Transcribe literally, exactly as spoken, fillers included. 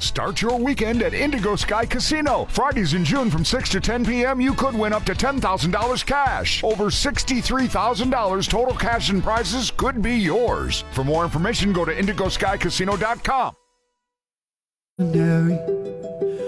Start your weekend at Indigo Sky Casino. Fridays in June from six to ten p.m. you could win up to ten thousand dollars cash. Over sixty-three thousand dollars total cash and prizes could be yours. For more information, go to indigo sky casino dot com.